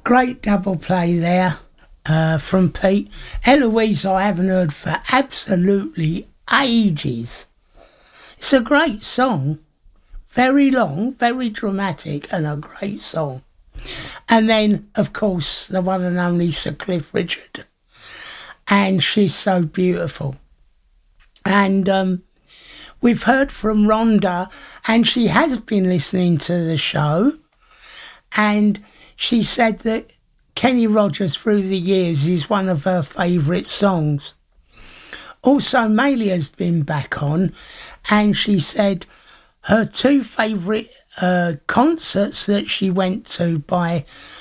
Great double play there from Pete. Eloise I haven't heard for absolutely ages. It's a great song. Very long, very dramatic, and a great song. And then, of course, the one and only Sir Cliff Richard. And She's So Beautiful. And we've heard from Rhonda, and she has been listening to the show. And she said that Kenny Rogers Through the Years is one of her favourite songs. Also, Maylia's been back on, and she said her two favourite concerts that she went to by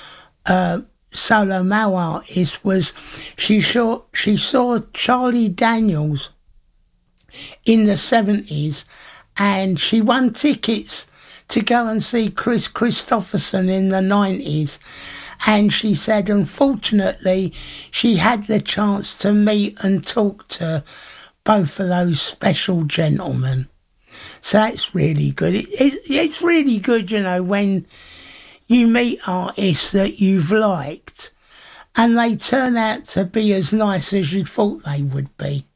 solo male artists was she saw Charlie Daniels in the 70s, and she won tickets to go and see Chris Christopherson in the 90s. And she said, unfortunately, she had the chance to meet and talk to both of those special gentlemen. So that's really good. It's really good, you know, when you meet artists that you've liked and they turn out to be as nice as you thought they would be.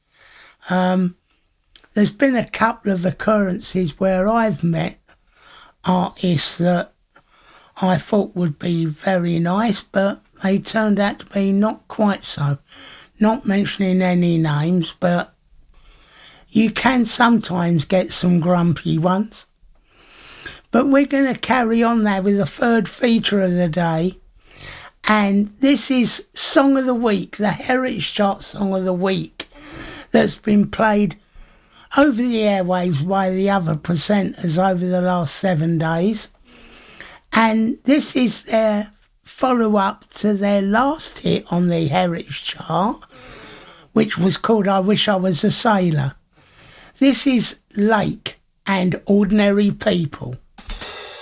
There's been a couple of occurrences where I've met artists that I thought would be very nice, but they turned out to be not quite so. Not mentioning any names, but you can sometimes get some grumpy ones. But we're going to carry on now with the third feature of the day. And this is Song of the Week, the Heritage Chart Song of the Week, that's been played over the airwaves by the other presenters over the last 7 days. And this is their follow-up to their last hit on the Heritage Chart, which was called I Wish I Was a Sailor. This is Lake and Ordinary People.